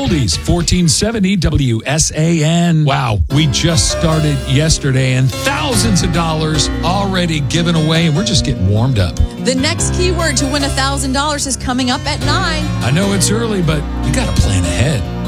Oldies, 1470 WSAN. Wow, we just started yesterday and thousands of dollars already given away, and we're just getting warmed up. The next keyword to win $1,000 is coming up at 9. I know it's early, but you got to plan ahead.